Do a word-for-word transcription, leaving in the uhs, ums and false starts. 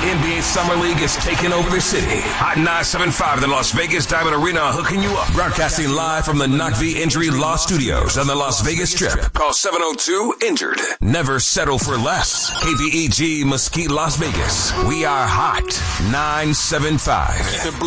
N B A Summer League is taking over the city. Hot nine seven five, the Las Vegas Diamond Arena, hooking you up. Broadcasting live from the Knock V Injury Law Studios on the Las Vegas Strip. Call seven oh two, injured. Never settle for less. K V E G Mesquite, Las Vegas. We are hot nine seven five.